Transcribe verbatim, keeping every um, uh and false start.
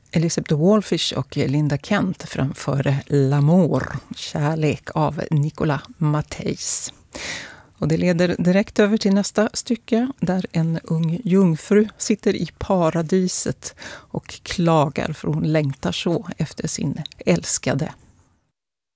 Elisabeth Wallfisch och Linda Kent framför L'amour, kärlek av Nicolas Matthijs. Och det leder direkt över till nästa stycke där en ung jungfru sitter i paradiset och klagar för hon längtar så efter sin älskade.